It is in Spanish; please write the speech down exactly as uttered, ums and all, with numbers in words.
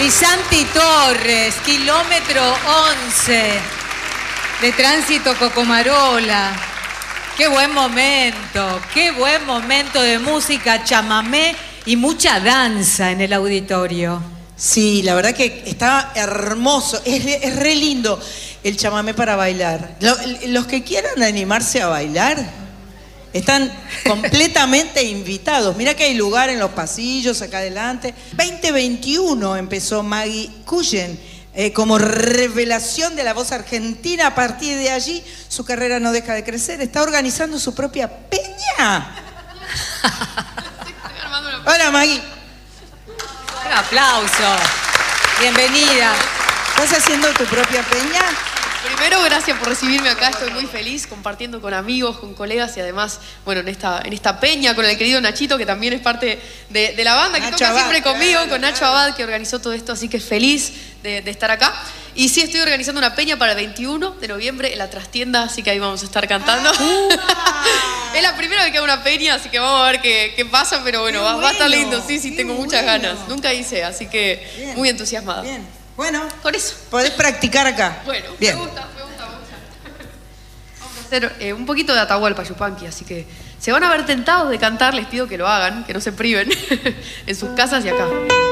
Y Santi Torres, kilómetro once de Tránsito Cocomarola. Qué buen momento, qué buen momento de música, chamamé y mucha danza en el auditorio. Sí, la verdad que está hermoso, es, es re lindo el chamamé para bailar. Los que quieran animarse a bailar están completamente invitados. Mirá que hay lugar en los pasillos, acá adelante. veinte veintiuno empezó Maggie Cullen eh, como revelación de la voz argentina. A partir de allí, su carrera no deja de crecer. Está organizando su propia peña. Hola, Maggie. Un aplauso. Bienvenida. ¿Estás haciendo tu propia peña? Primero, gracias por recibirme acá, estoy muy feliz compartiendo con amigos, con colegas y además, bueno, en esta, en esta peña con el querido Nachito, que también es parte de, de la banda, que Nacho toca Abad, siempre conmigo, claro, con Nacho claro. Abad, que organizó todo esto, así que feliz de, de estar acá. Y sí, estoy organizando una peña para el veintiuno de noviembre en la trastienda, así que ahí vamos a estar cantando. Ah, es la primera vez que hago una peña, así que vamos a ver qué, qué pasa, pero bueno, va, va a estar lindo, sí, sí, tengo muchas bueno. ganas. Nunca hice, así que Bien, muy entusiasmada. Bien, bueno, Con eso. podés practicar acá. Bueno, bien. me gusta, me gusta, me gusta. Vamos a hacer eh, un poquito de Atahualpa Yupanqui, así que se van a ver tentados de cantar, les pido que lo hagan, que no se priven en sus casas y acá.